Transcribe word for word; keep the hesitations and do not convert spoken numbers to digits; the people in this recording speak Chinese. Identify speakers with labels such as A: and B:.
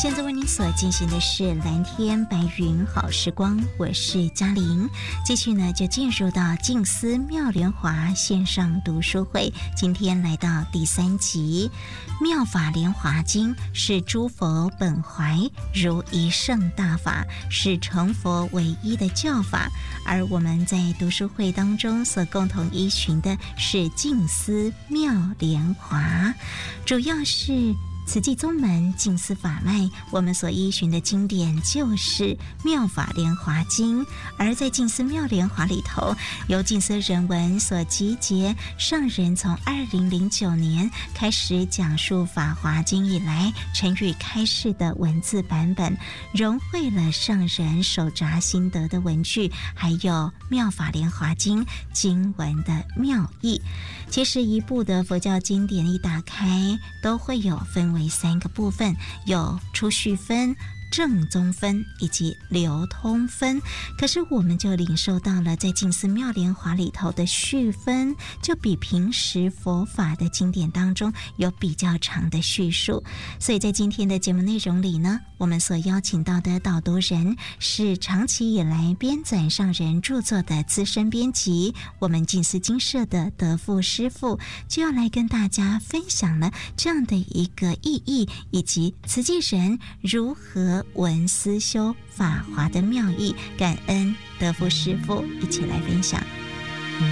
A: 现在为您所进行的是蓝天白云好时光，我是嘉玲。继续呢，就进入到静思妙莲华线上读书会，今天来到第三集。妙法莲华经是诸佛本怀如一圣大法，是成佛唯一的教法，而我们在读书会当中所共同依循的是静思妙莲华，主要是慈济宗门静思法脉，我们所依循的经典就是妙法莲华经，而在静思妙莲华里头，由静思人文所集结，上人从二零零九年开始讲述法华经以来陈语开示的文字版本，融汇了上人手札心得的文句，还有妙法莲华经经文的妙义。其实一部的佛教经典一打开，都会有分为三个部分，有出序分、正宗分以及流通分。可是我们就领受到了在静思妙莲华里头的序分，就比平时佛法的经典当中有比较长的叙述。所以在今天的节目内容里呢，我们所邀请到的导读人是长期以来编纂上人著作的资深编辑，我们静思精舍的德富师父，就要来跟大家分享了这样的一个意义，以及慈济人如何闻思修法华的妙义。感恩德富师父，一起来分享。